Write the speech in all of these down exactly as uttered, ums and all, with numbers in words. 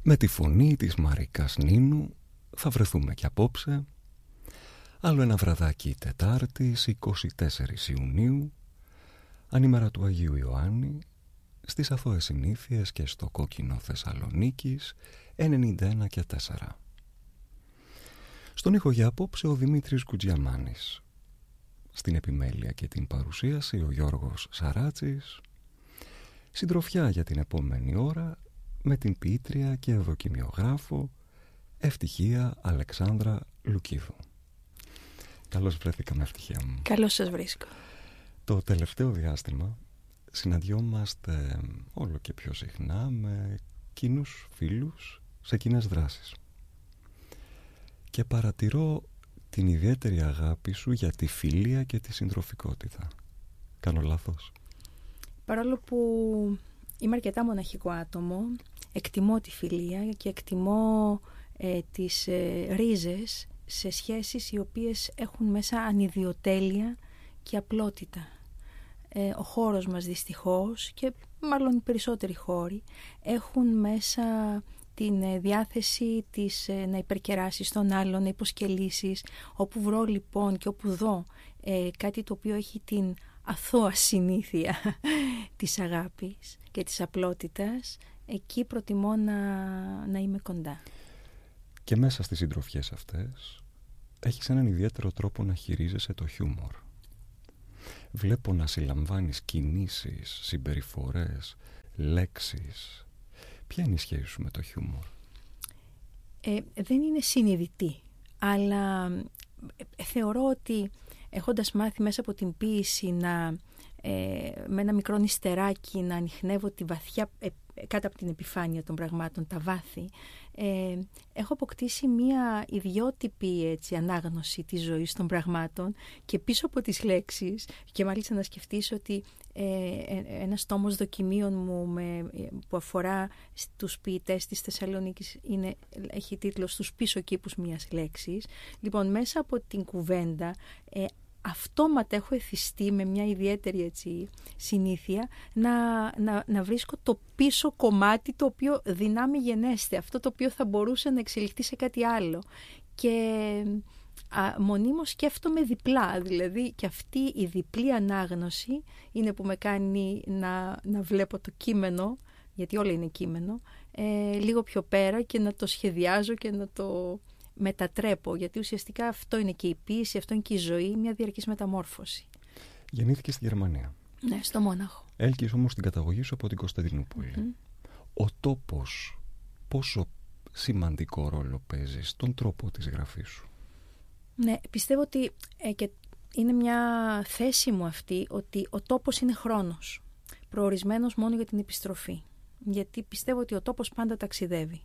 Με τη φωνή της Μαρίκας Νίνου θα βρεθούμε και απόψε. Άλλο ένα βραδάκι Τετάρτης εικοστή τέταρτη Ιουνίου, ανήμερα του Αγίου Ιωάννη, στις αθώες συνήθειες και στο κόκκινο Θεσσαλονίκης ενενήντα ένα και τέσσερα. Στον ήχο για απόψε ο Δημήτρης Κουτζιαμάνης. Στην επιμέλεια και την παρουσίαση ο Γιώργος Σαράτσης. Συντροφιά για την επόμενη ώρα με την ποιήτρια και δοκιμιογράφο Ευτυχία Αλεξάνδρα Λουκίδου. Καλώς βρέθηκαμε, Ευτυχία μου. Καλώς σας βρίσκω. Το τελευταίο διάστημα συναντιόμαστε όλο και πιο συχνά με κοινούς φίλους σε κοινές δράσεις. Και παρατηρώ την ιδιαίτερη αγάπη σου για τη φιλία και τη συντροφικότητα. Κάνω λάθος? Παρόλο που είμαι αρκετά μοναχικό άτομο, εκτιμώ τη φιλία και εκτιμώ ε, τις ε, ρίζες σε σχέσεις οι οποίες έχουν μέσα ανιδιοτέλεια και απλότητα. Ε, ο χώρος μας δυστυχώς, και μάλλον οι περισσότεροι χώροι, έχουν μέσα την ε, διάθεση της ε, να υπερκεράσεις τον άλλον, να υποσκελίσεις. Όπου βρω λοιπόν και όπου δω ε, κάτι το οποίο έχει την αθώα συνήθεια της αγάπης και της απλότητας, εκεί προτιμώ να, να είμαι κοντά. Και μέσα στις συντροφιές αυτές έχεις έναν ιδιαίτερο τρόπο να χειρίζεσαι το χιούμορ. Βλέπω να συλλαμβάνεις κινήσεις, συμπεριφορές, λέξεις. Ποια είναι η σχέση σου με το χιούμορ? Ε, δεν είναι συνειδητή, αλλά ε, θεωρώ ότι έχοντας μάθει μέσα από την ποίηση να, ε, με ένα μικρό νηστεράκι να ανιχνεύω τη βαθιά, ε, κάτω από την επιφάνεια των πραγμάτων, τα βάθη, ε, έχω αποκτήσει μία ιδιότυπη έτσι, ανάγνωση της ζωής των πραγμάτων και πίσω από τις λέξεις, και μάλιστα να σκεφτείς ότι ε, ένας τόμος δοκιμίων μου με, που αφορά στους ποιητές της Θεσσαλονίκης είναι, έχει τίτλο «Στους πίσω κήπους μιας λέξης». Λοιπόν, μέσα από την κουβέντα ε, αυτόματα έχω εθιστεί με μια ιδιαίτερη έτσι, συνήθεια να, να, να βρίσκω το πίσω κομμάτι το οποίο δυνάμει γενέστε, αυτό το οποίο θα μπορούσε να εξελιχθεί σε κάτι άλλο. Και α, μονίμως σκέφτομαι διπλά, δηλαδή και αυτή η διπλή ανάγνωση είναι που με κάνει να, να βλέπω το κείμενο, γιατί όλα είναι κείμενο, ε, λίγο πιο πέρα και να το σχεδιάζω και να το μετατρέπω, γιατί ουσιαστικά αυτό είναι και η ποίηση, αυτό είναι και η ζωή, μια διαρκής μεταμόρφωση. Γεννήθηκε στη Γερμανία. Ναι, στο Μόναχο. Έλκεις όμως την καταγωγή σου από την Κωνσταντινούπολη. Mm-hmm. Ο τόπος πόσο σημαντικό ρόλο παίζει στον τρόπο της γραφής σου? Ναι, πιστεύω ότι ε, και είναι μια θέση μου αυτή, ότι ο τόπος είναι χρόνος, προορισμένος μόνο για την επιστροφή. Γιατί πιστεύω ότι ο τόπος πάντα ταξιδεύει.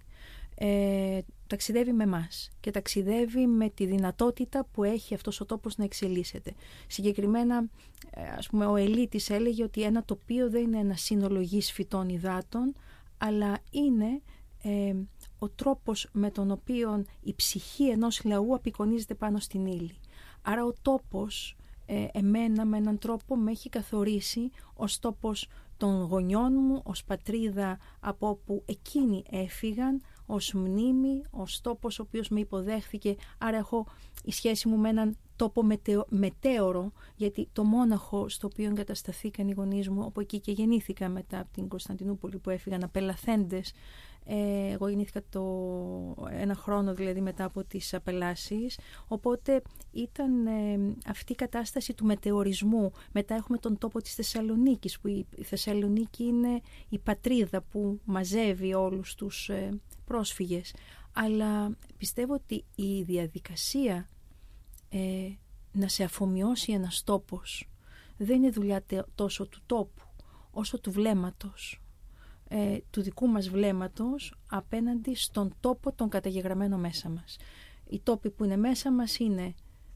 Ε, ταξιδεύει με μας και ταξιδεύει με τη δυνατότητα που έχει αυτός ο τόπος να εξελίσσεται. Συγκεκριμένα, ας πούμε, ο Ελίτης έλεγε ότι ένα τοπίο δεν είναι ένα σύνολο γης, φυτών, υδάτων, αλλά είναι ε, ο τρόπος με τον οποίο η ψυχή ενός λαού απεικονίζεται πάνω στην ύλη. Άρα ο τόπος ε, εμένα με έναν τρόπο με έχει καθορίσει ως τόπος των γονιών μου, ως πατρίδα από όπου εκείνοι έφυγαν, ως μνήμη, ως τόπος ο οποίος με υποδέχθηκε. Άρα έχω η σχέση μου με έναν τόπο μετεω, μετέωρο, γιατί το Μόναχο στο οποίο εγκατασταθήκαν οι γονείς μου, όπου εκεί και γεννήθηκα μετά από την Κωνσταντινούπολη που έφυγαν απελαθέντες. Ε, εγώ γεννήθηκα το, ένα χρόνο δηλαδή μετά από τις απελάσεις, οπότε ήταν ε, αυτή η κατάσταση του μετεωρισμού. Μετά έχουμε τον τόπο της Θεσσαλονίκης, που η, η Θεσσαλονίκη είναι η πατρίδα που μαζεύει όλους τους ε, πρόσφυγες. Αλλά πιστεύω ότι η διαδικασία ε, να σε αφομοιώσει ένας τόπος δεν είναι δουλειά τόσο του τόπου όσο του βλέμματος, ε, του δικού μας βλέμματος απέναντι στον τόπο τον καταγεγραμμένο μέσα μας. Οι τόποι που είναι μέσα μας είναι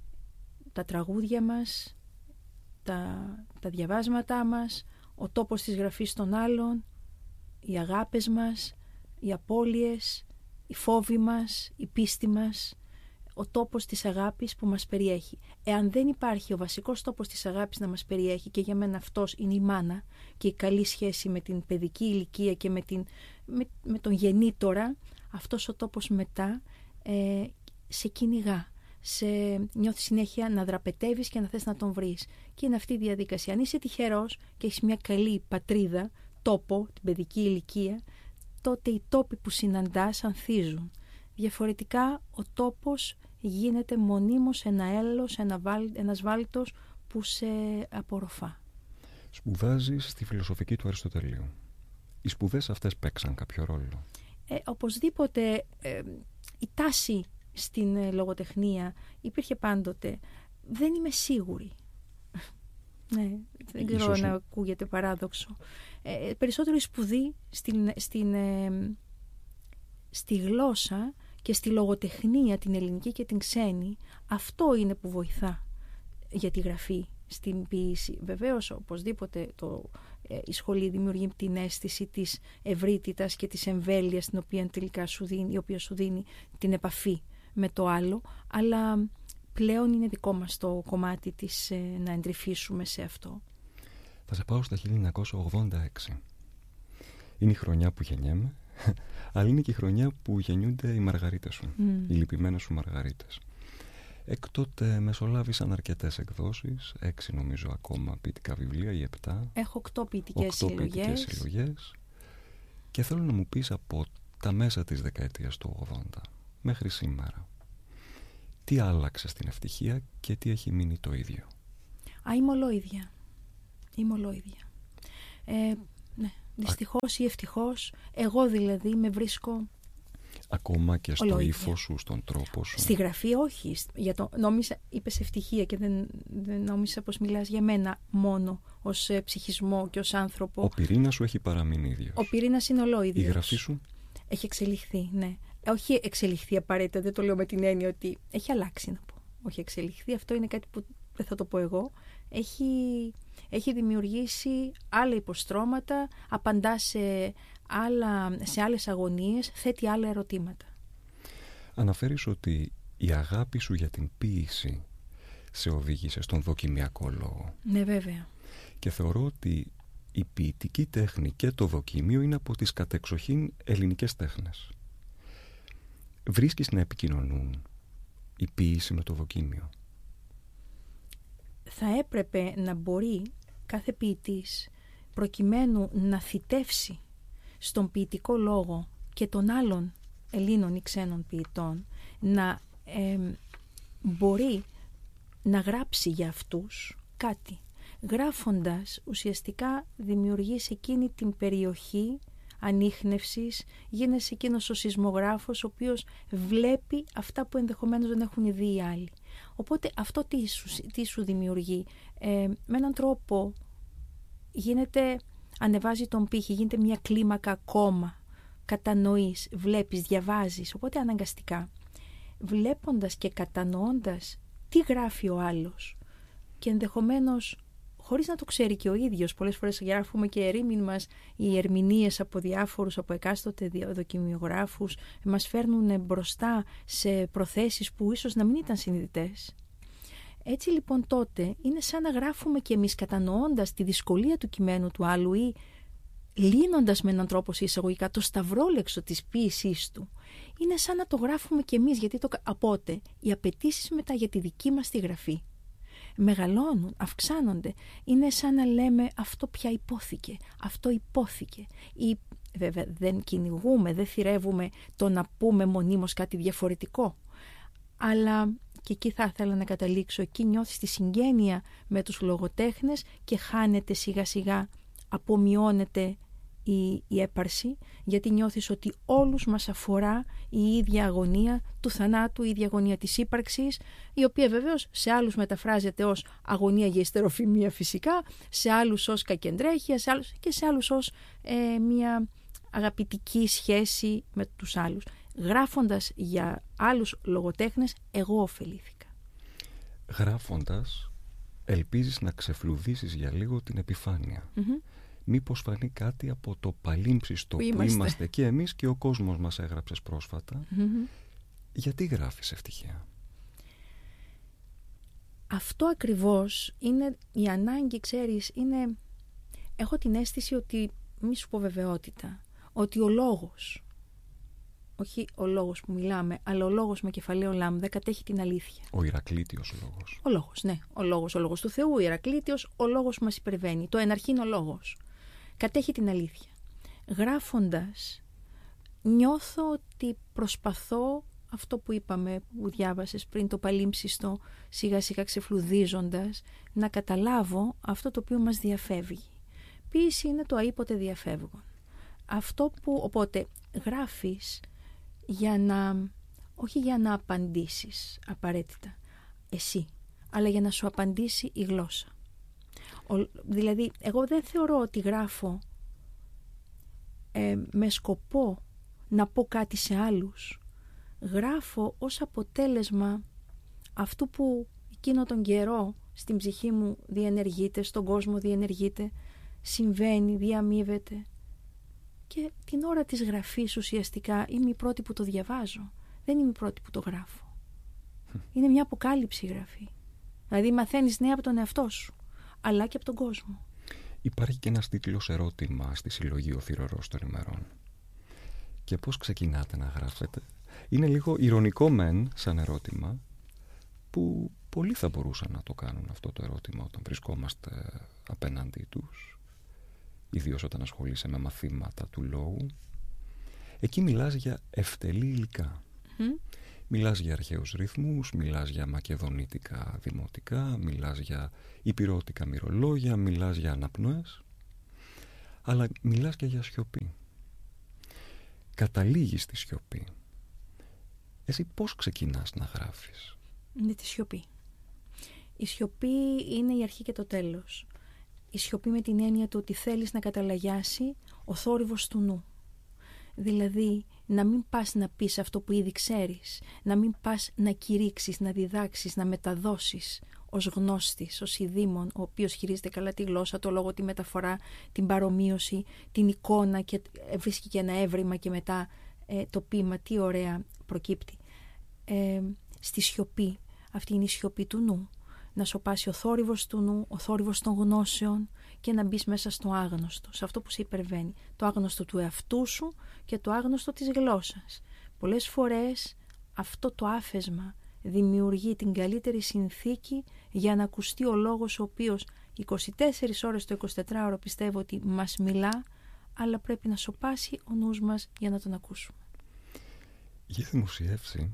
τα τραγούδια μας, τα, τα διαβάσματά μας, ο τόπος της γραφής των άλλων, οι αγάπες μας, οι απώλειες, οι φόβοι μας, η πίστη μας. ο τόπος της αγάπης που μας περιέχει. Εάν δεν υπάρχει ο βασικός τόπος της αγάπης να μας περιέχει, και για μένα αυτός είναι η μάνα και η καλή σχέση με την παιδική ηλικία και με, την, με, με τον γεννήτορα, αυτός ο τόπος μετά ε, σε κυνηγά. Σε νιώθεις συνέχεια να δραπετεύεις και να θες να τον βρεις. Και είναι αυτή η διαδικασία. Αν είσαι τυχερός και έχεις μια καλή πατρίδα, τόπο, την παιδική ηλικία, τότε οι τόποι που συναντάς ανθίζουν. Διαφορετικά ο τόπος γίνεται μονίμως ένα έλος, ένα βάλ, ένας βάλτος που σε απορροφά. Σπουδάζεις στη φιλοσοφική του Αριστοτελείου. Οι σπουδές αυτές παίξαν κάποιο ρόλο? Ε, οπωσδήποτε ε, η τάση στην ε, λογοτεχνία υπήρχε πάντοτε. Δεν είμαι σίγουρη. Ναι, δεν ξέρω Ίσως... να ακούγεται παράδοξο. Ε, περισσότερο η σπουδή στην, στην, ε, στη γλώσσα και στη λογοτεχνία, την ελληνική και την ξένη, αυτό είναι που βοηθά για τη γραφή, στην ποίηση. Βεβαίως, οπωσδήποτε, το, ε, η σχολή δημιουργεί την αίσθηση της ευρύτητας και της εμβέλειας, την οποία τελικά σου δίνει, η οποία σου δίνει την επαφή με το άλλο, αλλά πλέον είναι δικό μας το κομμάτι της ε, να εντρυφήσουμε σε αυτό. Θα σε πάω στα χίλια εννιακόσια ογδόντα έξι. Είναι η χρονιά που γεννιέμαι, αλλά είναι και η χρονιά που γεννιούνται οι μαργαρίτες σου, mm. οι λυπημένες σου μαργαρίτες. Εκ τότε μεσολάβησαν αρκετές εκδόσεις, έξι νομίζω ακόμα ποιητικά βιβλία ή επτά. Έχω οκτώ ποιητικές συλλογές. συλλογές. Και θέλω να μου πεις από τα μέσα της δεκαετίας του ογδόντα μέχρι σήμερα, τι άλλαξε στην ευτυχία και τι έχει μείνει το ίδιο? Α, είμαι ολόιδια. Είμαι ολόιδια. Ε, ναι, δυστυχώς ή ευτυχώς, εγώ δηλαδή με βρίσκω ακόμα και στο ολόιδια. Ύφος σου, στον τρόπο σου? Στη γραφή όχι. Για το, νόμιζα, είπες ευτυχία και δεν, δεν νόμιζα πως μιλάς για μένα μόνο ως ε, ψυχισμό και ως άνθρωπο. Ο πυρήνας σου έχει παραμείνει ίδιος. Ο πυρήνας είναι ολόιδιος. Η γραφή σου? Έχει εξελιχθεί, ναι. Όχι εξελιχθεί απαραίτητα, δεν το λέω με την έννοια ότι έχει αλλάξει, να πω. Όχι εξελιχθεί, αυτό είναι κάτι που δεν θα το πω εγώ. Έχει, έχει δημιουργήσει άλλα υποστρώματα, απαντά σε, άλλα, σε άλλες αγωνίες, θέτει άλλα ερωτήματα. Αναφέρεις ότι η αγάπη σου για την ποίηση σε οδήγησε στον δοκιμιακό λόγο. Ναι, βέβαια. Και θεωρώ ότι η ποιητική τέχνη και το δοκίμιο είναι από τις κατεξοχήν ελληνικές τέχνες. Βρίσκεις να επικοινωνούν η ποίηση με το δοκίμιο? Θα έπρεπε να μπορεί κάθε ποιητής, προκειμένου να θητεύσει στον ποιητικό λόγο και των άλλων Ελλήνων ή ξένων ποιητών, να ε, μπορεί να γράψει για αυτούς κάτι. Γράφοντας ουσιαστικά δημιουργείς εκείνη την περιοχή ανίχνευσης, γίνεσαι εκείνος ο σεισμογράφος ο οποίος βλέπει αυτά που ενδεχομένως δεν έχουν δει οι άλλοι. Οπότε αυτό τι σου, τι σου δημιουργεί? Ε, με έναν τρόπο γίνεται, ανεβάζει τον πύχη, γίνεται μια κλίμακα ακόμα, κατανοείς, βλέπεις, διαβάζεις. Οπότε αναγκαστικά, βλέποντας και κατανοώντας τι γράφει ο άλλος και ενδεχομένως χωρίς να το ξέρει και ο ίδιος, πολλές φορές γράφουμε και ερήμην μας οι ερμηνείες από διάφορους, από εκάστοτε δοκιμιογράφους, μας φέρνουν μπροστά σε προθέσεις που ίσως να μην ήταν συνειδητές. Έτσι λοιπόν τότε είναι σαν να γράφουμε και εμείς κατανοώντας τη δυσκολία του κειμένου του άλλου ή λύνοντας με έναν τρόπο σε εισαγωγικά το σταυρόλεξο της ποίησής του. Είναι σαν να το γράφουμε και εμείς, γιατί το, απότε οι απαιτήσεις μετά για τη δική μας τη γραφή μεγαλώνουν, αυξάνονται. Είναι σαν να λέμε αυτό πια υπόθηκε, αυτό υπόθηκε. Ή, βέβαια δεν κυνηγούμε, δεν θυρεύουμε το να πούμε μονίμως κάτι διαφορετικό. Αλλά και εκεί θα ήθελα να καταλήξω, εκεί νιώθεις τη συγγένεια με τους λογοτέχνες και χάνεται σιγά σιγά, απομειώνεται η, η έπαρση, γιατί νιώθεις ότι όλους μας αφορά η ίδια αγωνία του θανάτου, η ίδια αγωνία της ύπαρξης, η οποία βεβαίως σε άλλους μεταφράζεται ως αγωνία για ιστεροφημία φυσικά, σε άλλους ως κακεντρέχεια, σε άλλους, και σε άλλους ως ε, μια αγαπητική σχέση με τους άλλους. Γράφοντας για άλλους λογοτέχνες, εγώ ωφελήθηκα. Γράφοντας, ελπίζεις να ξεφλουδίσεις για λίγο την επιφάνεια. Mm-hmm. Μήπως φανεί κάτι από το παλίμψιστο που, που είμαστε. είμαστε και εμείς και ο κόσμος μας έγραψες πρόσφατα. Mm-hmm. Γιατί γράφεις ευτυχία? αυτό ακριβώς είναι η ανάγκη, ξέρεις, είναι... Έχω την αίσθηση ότι, μη σου πω βεβαιότητα, ότι ο λόγος, όχι ο λόγος που μιλάμε, αλλά ο λόγος με κεφαλαίο λάμδα κατέχει την αλήθεια. Ο Ηρακλήτιος λόγος. Ο λόγος, ναι. Ο λόγος, ο λόγος του Θεού, ο Ηρακλήτιος, ο λόγος που μας υπερβαίνει. Το εναρχήν ο λόγος. Κατέχει την αλήθεια. Γράφοντας, νιώθω ότι προσπαθώ αυτό που είπαμε, που διάβασες πριν, το παλίμψιστο, σιγά σιγά ξεφλουδίζοντας, να καταλάβω αυτό το οποίο μας διαφεύγει. Ποίηση είναι το αήποτε διαφεύγον. Αυτό που, οπότε, γράφεις για να, όχι για να απαντήσεις απαραίτητα εσύ, αλλά για να σου απαντήσει η γλώσσα. Ο, δηλαδή, εγώ δεν θεωρώ ότι γράφω ε, με σκοπό να πω κάτι σε άλλους. Γράφω ως αποτέλεσμα αυτού που εκείνο τον καιρό στην ψυχή μου διενεργείται, στον κόσμο διενεργείται, συμβαίνει, διαμείβεται. Και την ώρα της γραφής ουσιαστικά είμαι η πρώτη που το διαβάζω. Δεν είμαι η πρώτη που το γράφω. Είναι μια αποκάλυψη η γραφή. Δηλαδή μαθαίνεις νέα από τον εαυτό σου, αλλά και από τον κόσμο. Υπάρχει και ένας τίτλος ερώτημα στη συλλογή «Ο Θηρορός των ημερών». Και πώς ξεκινάτε να γράφετε? Είναι λίγο ειρωνικό μεν σαν ερώτημα, που πολλοί θα μπορούσαν να το κάνουν αυτό το ερώτημα όταν βρισκόμαστε απέναντί τους, ιδίως όταν ασχολείσαι με μαθήματα του λόγου. Εκεί μιλάς για ευτελή υλικά. Mm. Μιλάς για αρχαίους ρυθμούς, μιλάς για μακεδονίτικα δημοτικά, μιλάς για υπηρώτικα μυρολόγια, μιλάς για αναπνοές, αλλά μιλάς και για σιωπή. Καταλήγεις στη σιωπή. Εσύ πώς ξεκινάς να γράφεις? Είναι τη σιωπή. Η σιωπή είναι η αρχή και το τέλος. Η σιωπή με την έννοια του ότι θέλεις να καταλαγιάσει ο θόρυβος του νου. Δηλαδή, να μην πας να πεις αυτό που ήδη ξέρεις, να μην πας να κηρύξεις, να διδάξεις, να μεταδώσεις ως γνώστης, ως ειδήμων, ο οποίος χειρίζεται καλά τη γλώσσα, το λόγο, τη μεταφορά, την παρομοίωση, την εικόνα και βρίσκει και ένα έβριμα και μετά ε, το ποίημα, τι ωραία προκύπτει. Ε, στη σιωπή, αυτή είναι η σιωπή του νου. Να σωπάσει ο θόρυβος του νου, ο θόρυβος των γνώσεων και να μπεις μέσα στο άγνωστο, σε αυτό που σε υπερβαίνει. Το άγνωστο του εαυτού σου και το άγνωστο της γλώσσας. Πολλές φορές αυτό το άφεσμα δημιουργεί την καλύτερη συνθήκη για να ακουστεί ο λόγος ο οποίος είκοσι τέσσερις ώρες το εικοσιτετράωρο πιστεύω ότι μας μιλά, αλλά πρέπει να σωπάσει ο νους μας για να τον ακούσουμε. Για δημοσιεύσει,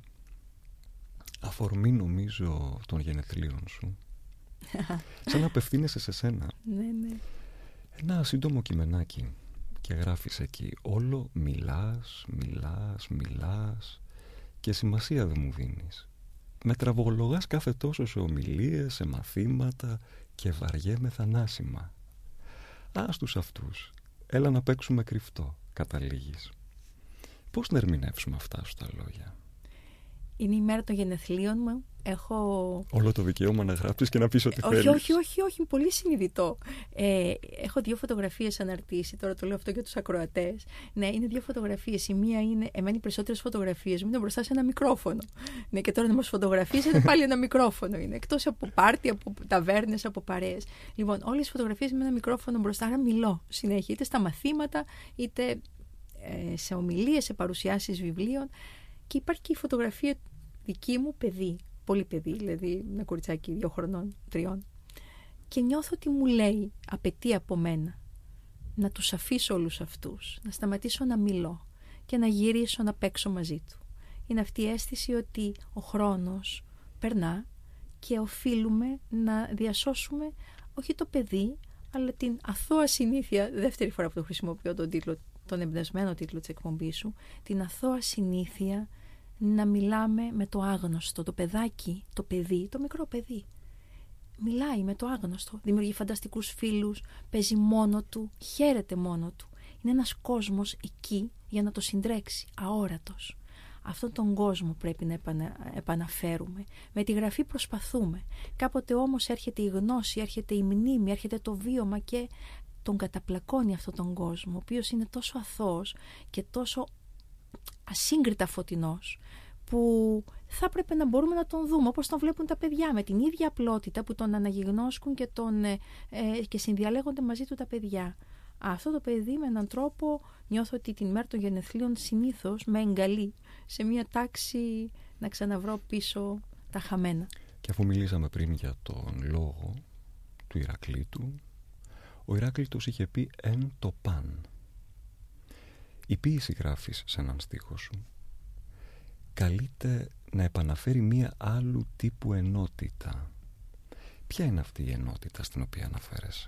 αφορμή νομίζω των γενεθλίων σου, σαν να απευθύνεσαι σε σένα. Ναι, ναι. Ένα σύντομο κειμενάκι και γράφεις εκεί όλο μιλάς, μιλάς, μιλάς και σημασία δεν μου δίνεις. Με τραβολογάς κάθε τόσο σε ομιλίες, σε μαθήματα και βαριέμαι θανάσιμα. Ας τους αυτούς, έλα να παίξουμε κρυφτό, καταλήγεις. Πώς να ερμηνεύσουμε αυτά σου τα λόγια? Είναι η μέρα των γενεθλίων μου. Έχω... Όλο το δικαίωμα να γράψεις και να πεις ό,τι όχι, θέλεις. όχι, όχι, όχι, πολύ συνειδητό. Ε, έχω δύο φωτογραφίες αναρτήσει, τώρα το λέω αυτό για τους ακροατές. Ναι, είναι δύο φωτογραφίες. Η μία είναι, εμένα οι περισσότερες φωτογραφίες μου είναι μπροστά σε ένα μικρόφωνο. Ναι, και τώρα να μας φωτογραφίζετε πάλι ένα μικρόφωνο είναι. Εκτός από πάρτι, από ταβέρνες, από παρέες. Λοιπόν, όλες οι φωτογραφίες με ένα μικρόφωνο μπροστά, άρα μιλώ συνέχεια, είτε στα μαθήματα, είτε ε, σε ομιλίες, σε παρουσιάσεις βιβλίων. Και υπάρχει και η φωτογραφία δική μου παιδί, πολύ παιδί, δηλαδή ένα κοριτσάκι δύο χρονών, τριών. Και νιώθω ότι μου λέει, απαιτεί από μένα, να τους αφήσω όλους αυτούς, να σταματήσω να μιλώ και να γυρίσω να παίξω μαζί του. Είναι αυτή η αίσθηση ότι ο χρόνος περνά και οφείλουμε να διασώσουμε όχι το παιδί, αλλά την αθώα συνήθεια, δεύτερη φορά που το χρησιμοποιώ τον τίτλο, τον εμπνευσμένο τίτλο της εκπομπής σου, την αθώα συνήθεια να μιλάμε με το άγνωστο. Το παιδάκι, το παιδί, το μικρό παιδί μιλάει με το άγνωστο, δημιουργεί φανταστικούς φίλους, παίζει μόνο του, χαίρεται μόνο του. Είναι ένας κόσμος εκεί για να το συντρέξει, αόρατος. Αυτόν τον κόσμο πρέπει να επανα, επαναφέρουμε. Με τη γραφή προσπαθούμε. Κάποτε όμως έρχεται η γνώση, έρχεται η μνήμη, έρχεται το βίωμα και τον καταπλακώνει αυτόν τον κόσμο, ο οποίος είναι τόσο αθώος και τόσο ασύγκριτα φωτεινός, που θα έπρεπε να μπορούμε να τον δούμε όπως τον βλέπουν τα παιδιά, με την ίδια απλότητα που τον αναγιγνώσκουν και, τον, ε, και συνδιαλέγονται μαζί του τα παιδιά. Αυτό το παιδί με έναν τρόπο νιώθω ότι την μέρα των γενεθλίων συνήθως με εγκαλεί σε μια τάξη να ξαναβρω πίσω τα χαμένα. Και αφού μιλήσαμε πριν για τον λόγο του Ηρακλήτου, ο Ηράκλειτος είχε πει «εν το παν». Η ποίηση, γράφεις σε έναν στίχο σου, καλείται να επαναφέρει μία άλλου τύπου ενότητα. Ποια είναι αυτή η ενότητα στην οποία αναφέρεσαι?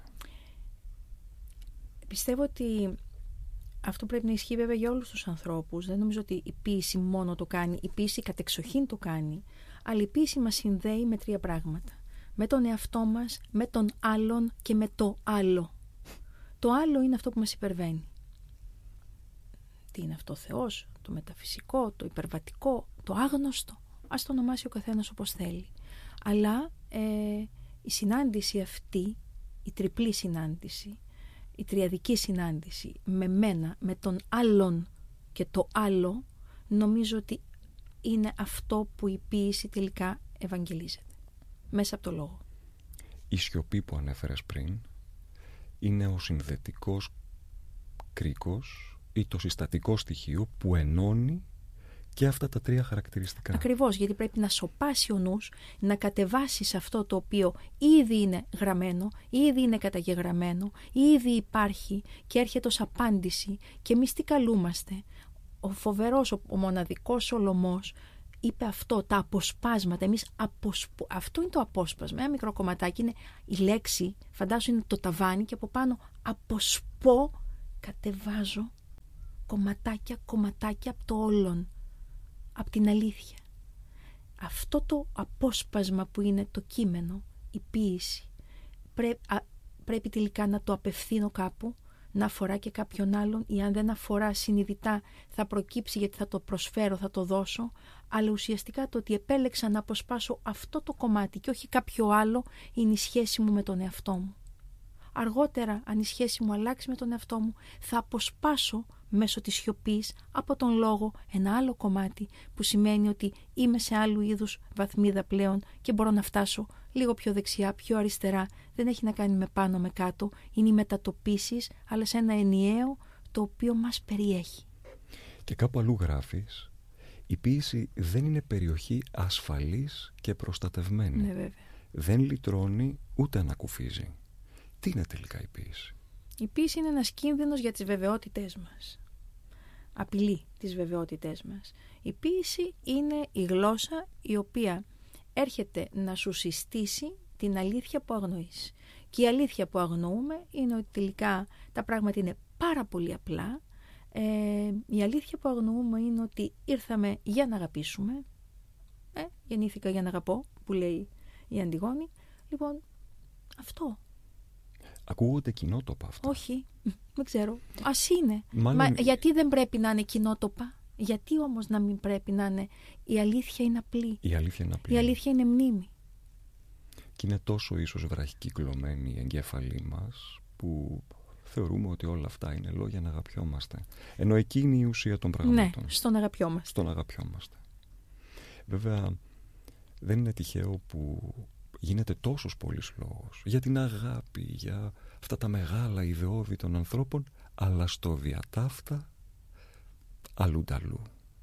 Πιστεύω ότι αυτό πρέπει να ισχύει βέβαια για όλους τους ανθρώπους. Δεν νομίζω ότι η ποίηση μόνο το κάνει, η ποίηση κατεξοχήν το κάνει, αλλά η ποίηση μας συνδέει με τρία πράγματα. Με τον εαυτό μας, με τον άλλον και με το άλλο. Το άλλο είναι αυτό που μας υπερβαίνει. Τι είναι αυτό, ο Θεός, το μεταφυσικό, το υπερβατικό, το άγνωστο. Ας το ονομάσει ο καθένας όπως θέλει. Αλλά ε, η συνάντηση αυτή, η τριπλή συνάντηση, η τριαδική συνάντηση με μένα, με τον άλλον και το άλλο, νομίζω ότι είναι αυτό που η ποίηση τελικά ευαγγελίζεται. Μέσα από το λόγο. Η σιωπή που ανέφερες πριν είναι ο συνδετικός κρίκος ή το συστατικό στοιχείο που ενώνει και αυτά τα τρία χαρακτηριστικά. Ακριβώς, γιατί πρέπει να σωπάσει ο νους, να κατεβάσει σε αυτό το οποίο ήδη είναι γραμμένο, ήδη είναι καταγεγραμμένο, ήδη υπάρχει και έρχεται ως απάντηση και εμείς τι καλούμαστε. Ο φοβερός, ο, ο μοναδικός Σολομός είπε αυτό, τα αποσπάσματα. Εμείς αποσπ... Αυτό είναι το απόσπασμα. Ένα μικρό κομματάκι είναι η λέξη, φαντάσου είναι το ταβάνι και από πάνω αποσπώ, κατεβάζω κομματάκια, κομματάκια από το όλον, από την αλήθεια. Αυτό το απόσπασμα που είναι το κείμενο, η ποίηση, πρέ... α... πρέπει τελικά να το απευθύνω κάπου, να αφορά και κάποιον άλλον, ή αν δεν αφορά συνειδητά θα προκύψει γιατί θα το προσφέρω, θα το δώσω, αλλά ουσιαστικά το ότι επέλεξα να αποσπάσω αυτό το κομμάτι και όχι κάποιο άλλο είναι η σχέση μου με τον εαυτό μου. Αργότερα, αν η σχέση μου αλλάξει με τον εαυτό μου, θα αποσπάσω μέσω της σιωπής από τον λόγο ένα άλλο κομμάτι που σημαίνει ότι είμαι σε άλλου είδους βαθμίδα πλέον και μπορώ να φτάσω λίγο πιο δεξιά, πιο αριστερά. Δεν έχει να κάνει με πάνω, με κάτω. Είναι οι μετατοπίσεις, αλλά σε ένα ενιαίο το οποίο μας περιέχει. Και κάπου αλλού γράφεις, η ποίηση δεν είναι περιοχή ασφαλής και προστατευμένη. Ναι, βέβαια. Δεν λυτρώνει ούτε ανακουφίζει. Τι είναι τελικά η ποίηση? Η ποίηση είναι ένας κίνδυνος για τις βεβαιότητές μας. Απειλεί τις βεβαιότητές μας. Η ποίηση είναι η γλώσσα η οποία έρχεται να σου συστήσει την αλήθεια που αγνοείς. Και η αλήθεια που αγνοούμε είναι ότι τελικά τα πράγματα είναι πάρα πολύ απλά. Ε, η αλήθεια που αγνοούμε είναι ότι ήρθαμε για να αγαπήσουμε. Ε, γεννήθηκα για να αγαπώ, που λέει η Αντιγόνη. Λοιπόν, αυτό. Ακούγονται κοινότοπα αυτά. Όχι, δεν ξέρω. Ας είναι. Μάλλον... Μα γιατί δεν πρέπει να είναι κοινότοπα? Γιατί όμως να μην πρέπει να είναι? Η αλήθεια είναι απλή. Η αλήθεια είναι απλή. Η αλήθεια είναι μνήμη. Και είναι τόσο ίσως βραχικυκλωμένη η εγκέφαλή μας που θεωρούμε ότι όλα αυτά είναι λόγια να αγαπιόμαστε. Ενώ εκεί είναι η ουσία των πραγμάτων. Ναι, στον αγαπιόμαστε. Στον αγαπιόμαστε. Βέβαια, δεν είναι τυχαίο που γίνεται τόσος πολύς λόγος για την αγάπη, για αυτά τα μεγάλα ιδεώδη των ανθρώπων, αλλά στο διατάφτα αλλούνταλού.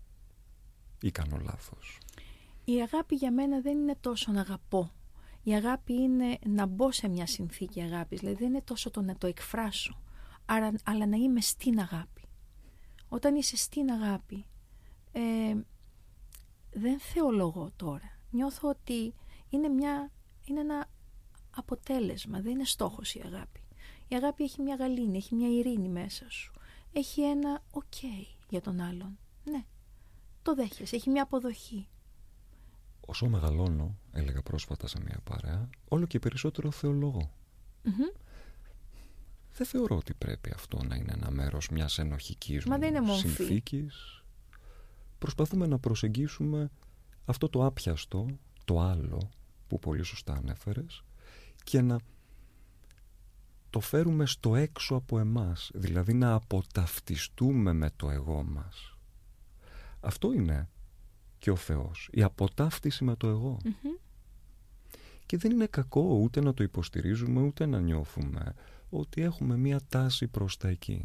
Ή κάνω λάθος? Η αγάπη για μένα δεν είναι τόσο να αγαπώ. Η αγάπη είναι να μπω σε μια συνθήκη αγάπης. Δηλαδή δεν είναι τόσο το να το εκφράσω, άρα, αλλά να είμαι στην αγάπη. Όταν είσαι στην αγάπη, ε, δεν θεολογώ τώρα. Νιώθω ότι είναι, μια, είναι ένα αποτέλεσμα, δεν είναι στόχος η αγάπη. Η αγάπη έχει μια γαλήνη, έχει μια ειρήνη μέσα σου. Έχει ένα οκ για τον άλλον. Ναι, το δέχεσαι, έχει μια αποδοχή. Όσο μεγαλώνω, έλεγα πρόσφατα σε μια παρέα, όλο και περισσότερο θεολογώ. Mm-hmm. Δεν θεωρώ ότι πρέπει αυτό να είναι ένα μέρος μιας ενοχικής Μα δεν είναι μομφή. συνθήκης. Προσπαθούμε να προσεγγίσουμε αυτό το άπιαστο, το άλλο, που πολύ σωστά ανέφερες, και να το φέρουμε στο έξω από εμάς, δηλαδή να αποταυτιστούμε με το εγώ μας. Αυτό είναι και ο Θεός, η αποτάφτιση με το εγώ. Mm-hmm. Και δεν είναι κακό ούτε να το υποστηρίζουμε ούτε να νιώθουμε ότι έχουμε μία τάση προς τα εκεί.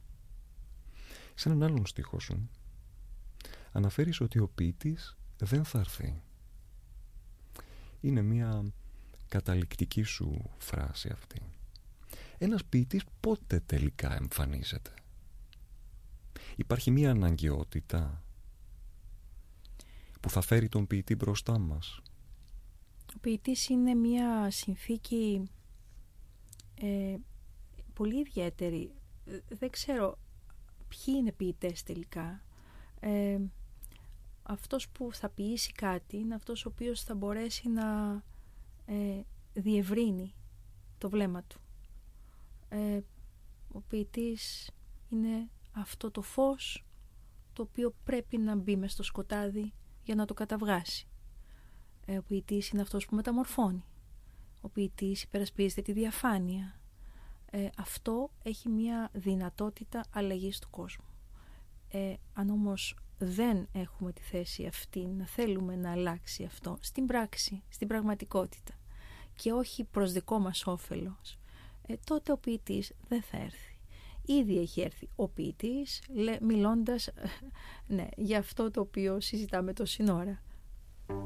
Σε έναν άλλον στίχο σου αναφέρεις ότι ο ποιητής δεν θα έρθει. Είναι μία καταληκτική σου φράση αυτή. Ένας ποιητής πότε τελικά εμφανίζεται? Υπάρχει μία αναγκαιότητα που θα φέρει τον ποιητή μπροστά μας? Ο ποιητής είναι μία συνθήκη ε, πολύ ιδιαίτερη. Δεν ξέρω ποιοι είναι ποιητές τελικά. Ε, αυτός που θα ποιήσει κάτι είναι αυτός ο οποίος θα μπορέσει να ε, διευρύνει το βλέμμα του. Ε, ο ποιητής είναι αυτό το φως το οποίο πρέπει να μπει μες στο σκοτάδι για να το καταβγάσει. Ο ποιητής είναι αυτός που μεταμορφώνει. Ο ποιητής υπερασπίζεται τη διαφάνεια. Ε, αυτό έχει μια δυνατότητα αλλαγής του κόσμου. Ε, αν όμως δεν έχουμε τη θέση αυτή να θέλουμε να αλλάξει αυτό στην πράξη, στην πραγματικότητα και όχι προς δικό μας όφελος, ε, τότε ο ποιητής δεν θα έρθει. Ήδη έχει έρθει ο ποιητής μιλώντας ναι, για αυτό το οποίο συζητάμε τόση ώρα.